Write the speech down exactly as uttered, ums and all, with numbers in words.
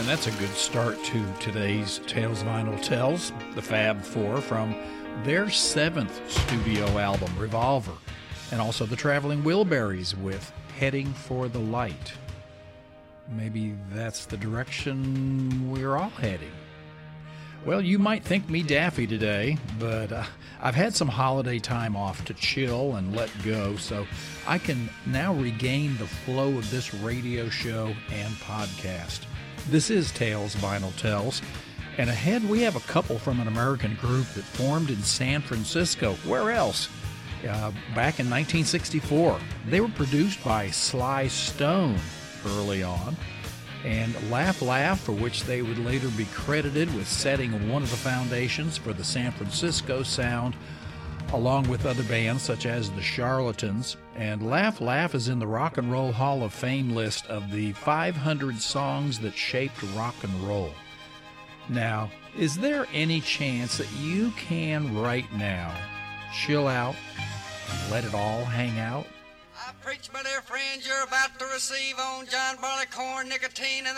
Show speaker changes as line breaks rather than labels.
that's a good start to today's Tales Vinyl Tells, the Fab Four from their seventh studio album, Revolver, and also the Traveling Wilburys with Heading for the Light. Maybe that's the direction we're all heading. Well, you might think me daffy today, but uh, I've had some holiday time off to chill and let go, so I can now regain the flow of this radio show and podcast. This is Tales Vinyl Tells, and ahead we have a couple from an American group that formed in San Francisco. Where else? Uh, back in nineteen sixty-four. They were produced by Sly Stone early on, and Laugh Laugh, for which they would later be credited with setting one of the foundations for the San Francisco sound, along with other bands such as the Charlatans. And Laugh Laugh is in the Rock and Roll Hall of Fame list of the five hundred songs that shaped rock and roll. Now, is there any chance that you can right now chill out and let it all hang out?
I preach, my dear friends, you're about to receive on John Barleycorn, nicotine, and